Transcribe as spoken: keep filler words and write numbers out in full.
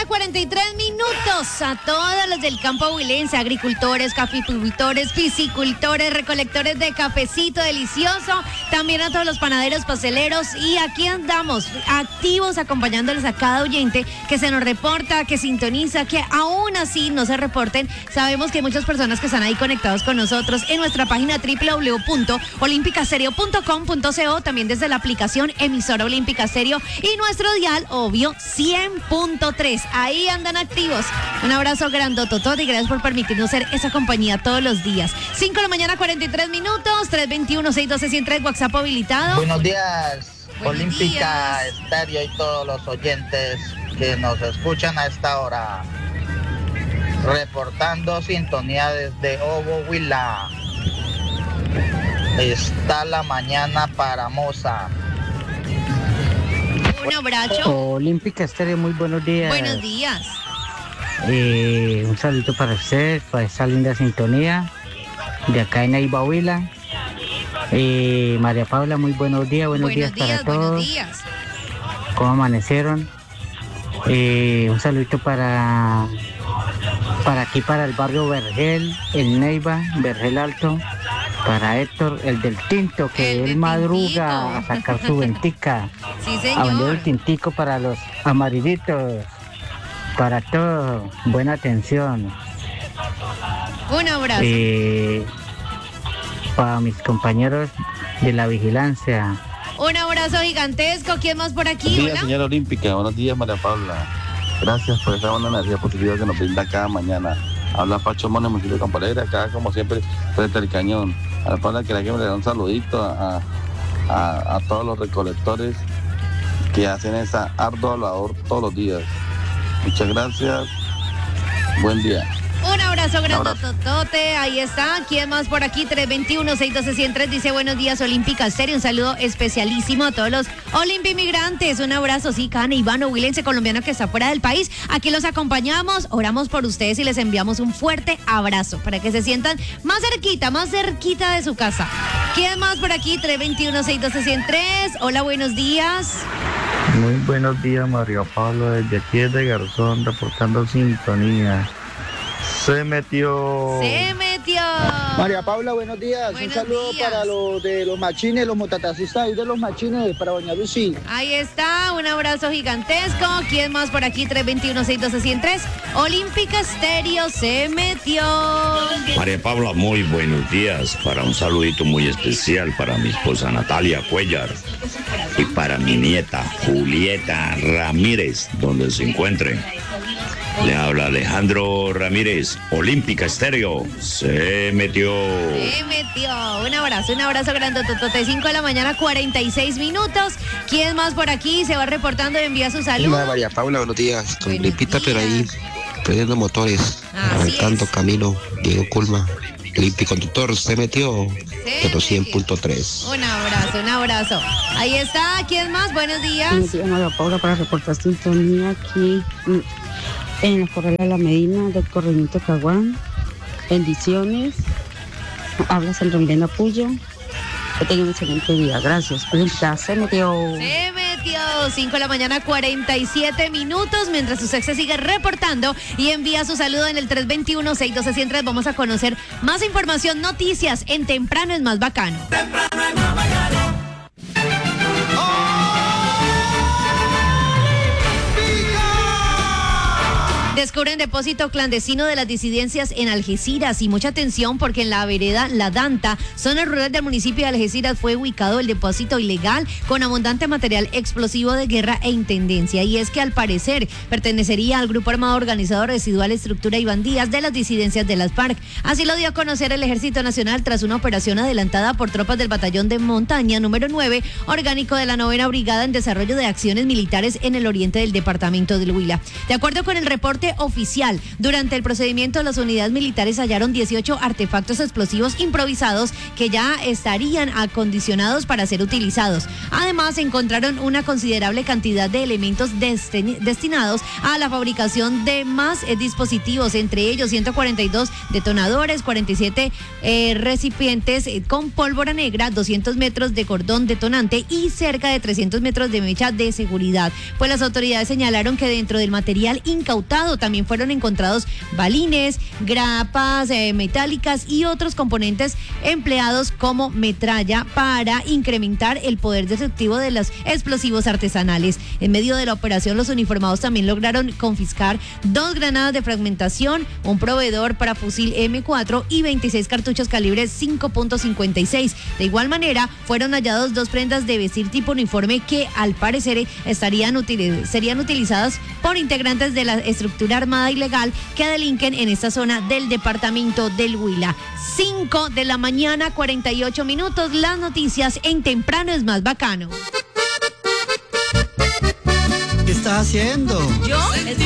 cuarenta y tres minutos. A todos los del campo huilense, agricultores, caficultores, piscicultores, recolectores de cafecito delicioso, también a todos los panaderos, pasteleros, y aquí andamos activos acompañándoles a cada oyente que se nos reporta, que sintoniza, que aún así no se reporten. Sabemos que hay muchas personas que están ahí conectados con nosotros en nuestra página doble u doble u doble u punto olímpica stereo punto com punto co, también desde la aplicación emisora Olímpica Stereo y nuestro dial, obvio, cien punto tres. Ahí andan activos. Un abrazo grandototote y gracias por permitirnos ser esa compañía todos los días. cinco de la mañana, cuarenta y tres minutos, tres dos uno, seis uno dos, uno cero tres, WhatsApp habilitado. Buenos días, Buenos Olímpica días. Stereo y todos los oyentes que nos escuchan a esta hora. Reportando sintonía desde Obo, Huila. Está la mañana para Moza. Un abrazo. Olímpica Stereo, muy buenos días. Buenos días. Eh, un saludo para usted, para esa linda sintonía de acá en Neiva, Huila. Eh, María Paula, muy buenos días, buenos, Buenos días, días, para todos. buenos días. ¿Cómo amanecieron? Eh, un saludito para para aquí, para el barrio Vergel, el Neiva, Vergel Alto. Para Héctor, el del tinto, que El él del madruga tintito. a sacar su ventica. Sí, A vender señor. el tintico para los amarillitos. Para todo, buena atención. Un abrazo. Eh, para mis compañeros de la vigilancia. Un abrazo gigantesco. ¿Quién más por aquí? Buenos días, Hola. señora Olímpica. Buenos días, María Paula. Gracias por esa buena energía positiva que nos brinda cada mañana. Habla Pacho Mone, municipio de Campo Alegre, acá como siempre, frente al cañón. A la Paula, quería que me le dé un saludito a, a, a todos los recolectores que hacen esa ardua labor todos los días. Muchas gracias. Buen día. Un abrazo abrazo. grandototote, ahí está. ¿Quién más por aquí? tres dos uno, seis uno dos, uno cero tres dice buenos días, Olímpica Stereo. Un saludo especialísimo a todos los Olimpimigrantes. Un abrazo, sí, Cana, Ivano, Huilense, colombiano que está fuera del país. Aquí los acompañamos, oramos por ustedes y les enviamos un fuerte abrazo para que se sientan más cerquita, más cerquita de su casa. ¿Quién más por aquí? tres dos uno, seis uno dos, uno cero tres. Hola, buenos días. Muy buenos días, María Pablo, desde aquí de Garzón, reportando sintonía. Se metió. Se metió. María Paula, buenos días. Buenos Un saludo días. para los de los machines, los motataxistas y de los machines para Doña Lucy. Ahí está, un abrazo gigantesco. ¿Quién más por aquí? tres dos uno, seis uno dos, uno cero tres. Olímpica Stereo se metió. María Paula, muy buenos días. Para un saludito muy especial para mi esposa Natalia Cuellar y para mi nieta Julieta Ramírez, donde se encuentren. Le habla Alejandro Ramírez, Olímpica Stereo, se metió. Se metió. Un abrazo, un abrazo grandototote. cinco de la mañana, cuarenta y seis minutos. ¿Quién más por aquí se va reportando y envía su saludo? Hola, María Paula, buenos días. Con Buenos gripita, pero ahí días. prendiendo motores, Así arrancando es. camino, Diego Culma. Olímpico conductor se metió, Se pero cien metió. punto tres. Un abrazo, un abrazo. Ahí está. ¿Quién más? Buenos días. Buenos días, María Paula, para reportar sintonía aquí mm, en la Corrala de la Medina del Correñito Caguán. Bendiciones. Habla Sandra Milena Puyo. Que tengan un excelente día. Gracias. Olímpica se metió. Se metió. cinco de la mañana, cuarenta y siete minutos. Mientras usted se sigue reportando y envía su saludo en el tres dos uno, seis uno dos, uno cero tres, vamos a conocer más información, noticias en Temprano es Más Bacano. Descubren depósito clandestino de las disidencias en Algeciras y mucha atención porque en la vereda La Danta, zona rural del municipio de Algeciras, fue ubicado el depósito ilegal con abundante material explosivo de guerra e intendencia. Y es que al parecer pertenecería al grupo armado organizado Residual Estructura y Bandías de las disidencias de las FARC. Así lo dio a conocer el Ejército Nacional tras una operación adelantada por tropas del Batallón de Montaña número nueve, orgánico de la novena Brigada en desarrollo de acciones militares en el oriente del departamento del Huila. De acuerdo con el reporte oficial. Durante el procedimiento, las unidades militares hallaron dieciocho artefactos explosivos improvisados que ya estarían acondicionados para ser utilizados. Además, encontraron una considerable cantidad de elementos desti- destinados a la fabricación de más eh, dispositivos, entre ellos ciento cuarenta y dos detonadores, cuarenta y siete eh, recipientes eh, con pólvora negra, doscientos metros de cordón detonante y cerca de trescientos metros de mecha de seguridad. Pues las autoridades señalaron que dentro del material incautado también fueron encontrados balines, grapas eh, metálicas y otros componentes empleados como metralla para incrementar el poder destructivo de los explosivos artesanales. En medio de la operación, los uniformados también lograron confiscar dos granadas de fragmentación, un proveedor para fusil eme cuatro y veintiséis cartuchos calibre cinco punto cincuenta y seis. De igual manera, fueron hallados dos prendas de vestir tipo uniforme que al parecer estarían util- serían utilizadas por integrantes de la estructura armada ilegal que delinquen en esta zona del departamento del Huila. cinco de la mañana, cuarenta y ocho minutos. Las noticias en Temprano es más bacano. ¿Qué estás haciendo? Yo